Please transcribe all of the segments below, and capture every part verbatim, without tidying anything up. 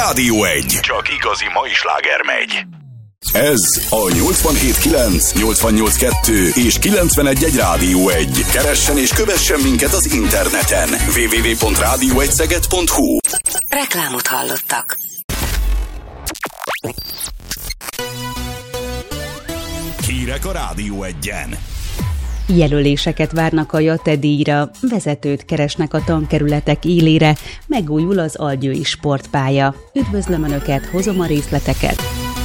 Rádió egy. Csak igazi mai sláger megy. Ez a nyolcvanhét kilenc, nyolcvannyolc kettő és kilencvenegy egy Rádió egy. Keressen és kövessen minket az interneten. double-u double-u double-u pont rádió egy szeged pont hu. Reklámot hallottak. Hírek a Rádió egyen. Jelöléseket várnak a Jate díjra, vezetőt keresnek a tankerületek élére, megújul az Algyői sportpálya. Üdvözlöm Önöket, hozom a részleteket.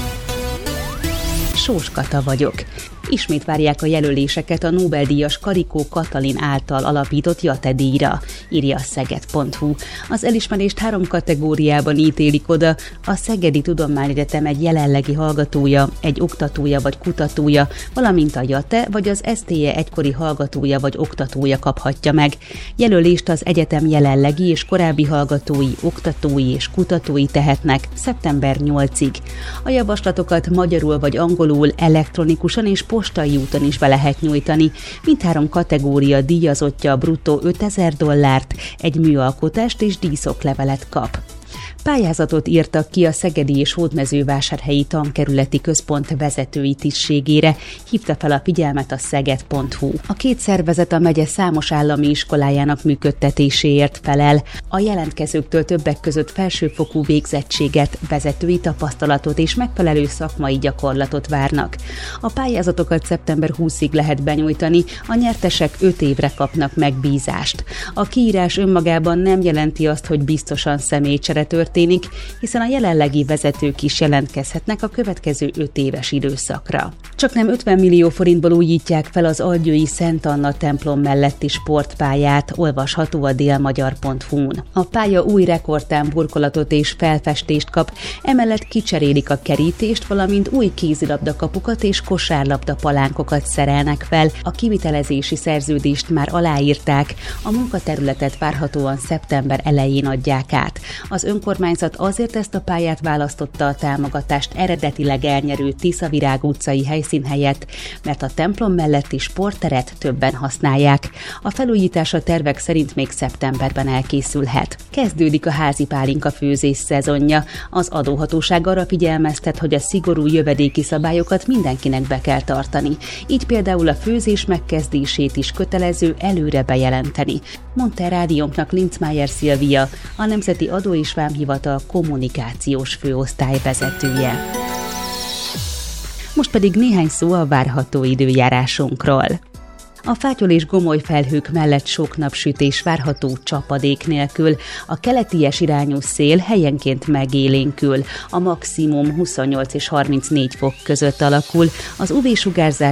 Sós Kata vagyok. Ismét várják a jelöléseket a Nobel-díjas Karikó Katalin által alapított Jate díjra, írja a szeged pont hu. Az elismerést három kategóriában ítélik oda: a Szegedi Tudományegyetem egy jelenlegi hallgatója, egy oktatója vagy kutatója, valamint a Jate vagy az es té e egykori hallgatója vagy oktatója kaphatja meg. Jelölést az egyetem jelenlegi és korábbi hallgatói, oktatói és kutatói tehetnek szeptember nyolcadikáig. A javaslatokat magyarul vagy angolul, elektronikusan és postai úton is be lehet nyújtani. Mindhárom kategória díjazottja bruttó ötezer dollárt, egy műalkotást és díszoklevelet kap. Pályázatot írtak ki a Szegedi és Hódmezővásárhelyi Tankerületi Központ vezetői tisztségére, hívta fel a figyelmet a szeged pont hu. A két szervezet a megye számos állami iskolájának működtetéséért felel. A jelentkezőktől többek között felsőfokú végzettséget, vezetői tapasztalatot és megfelelő szakmai gyakorlatot várnak. A pályázatokat szeptember huszadikáig lehet benyújtani, a nyertesek öt évre kapnak megbízást. A kiírás önmagában nem jelenti azt, hogy biztosan személycsere történik, hiszen a jelenlegi vezetők is jelentkezhetnek a következő öt éves időszakra. Csaknem ötven millió forintból újítják fel az algyői Szent Anna templom melletti sportpályát, olvasható a délmagyar pont hu-n. A pálya új rekordtán burkolatot és felfestést kap, emellett kicserélik a kerítést, valamint új kézilabdakapukat és kosárlabda palánkokat szerelnek fel. A kivitelezési szerződést már aláírták, a munkaterületet várhatóan szeptember elején adják át. Az önkormányzat azért ezt a pályát választotta a támogatást eredetileg elnyerő Tiszavirág utcai helyszín helyett, mert a templom melletti sportteret többen használják. A felújítás a tervek szerint még szeptemberben elkészülhet. Kezdődik a házi pálinka főzés szezonja. Az adóhatóság arra figyelmeztet, hogy a szigorú jövedéki szabályokat mindenkinek be kell tartani. Így például a főzés megkezdését is kötelező előre bejelenteni, mondta rádiónknak Linzmeier Szilvia, a Nemzeti Adó és Vámhivatal kommunikációs főosztály vezetője. Most pedig néhány szó a várható időjárásunkról. A fátyol és gomoly felhők mellett sok napsütés várható csapadék nélkül. A keleties irányú szél helyenként megélénkül. A maximum huszonnyolc és harmincnégy fok között alakul. Az u vé-sugárzás